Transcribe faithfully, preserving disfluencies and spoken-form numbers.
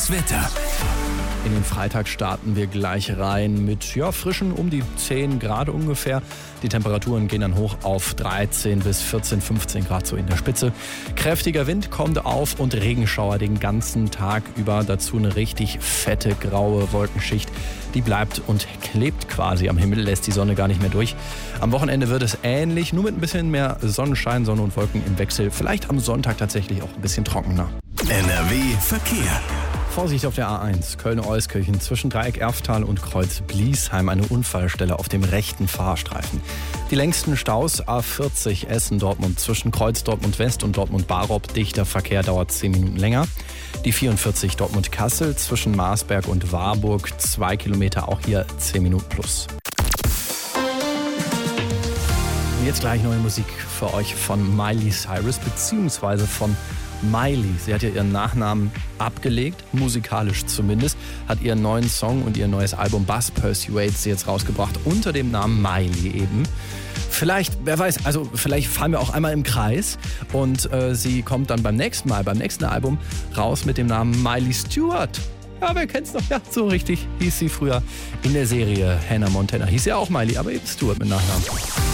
Das Wetter. In den Freitag starten wir gleich rein mit ja, frischen um die zehn Grad ungefähr. Die Temperaturen gehen dann hoch auf dreizehn bis vierzehn, fünfzehn Grad so in der Spitze. Kräftiger Wind kommt auf und Regenschauer den ganzen Tag über. Dazu eine richtig fette graue Wolkenschicht. Die bleibt und klebt quasi am Himmel, lässt die Sonne gar nicht mehr durch. Am Wochenende wird es ähnlich, nur mit ein bisschen mehr Sonnenschein, Sonne und Wolken im Wechsel. Vielleicht am Sonntag tatsächlich auch ein bisschen trockener. N R W Verkehr. Vorsicht auf der A eins, Köln-Euskirchen, zwischen Dreieck Erftal und Kreuz Bliesheim, eine Unfallstelle auf dem rechten Fahrstreifen. Die längsten Staus A vierzig Essen-Dortmund zwischen Kreuz Dortmund-West und Dortmund-Barop, dichter Verkehr dauert zehn Minuten länger. Die vierundvierzig Dortmund-Kassel zwischen Marsberg und Warburg, zwei Kilometer, auch hier zehn Minuten plus. Und jetzt gleich neue Musik für euch von Miley Cyrus, beziehungsweise von Miley. Sie hat ja ihren Nachnamen abgelegt, musikalisch zumindest, hat ihren neuen Song und ihr neues Album Buzz Persuades jetzt rausgebracht, unter dem Namen Miley eben. Vielleicht, wer weiß, also vielleicht fahren wir auch einmal im Kreis und äh, sie kommt dann beim nächsten Mal, beim nächsten Album raus mit dem Namen Miley Stewart. Ja, wer kennt's noch? Ja, so richtig hieß sie früher in der Serie Hannah Montana. Hieß ja auch Miley, aber eben Stewart mit Nachnamen.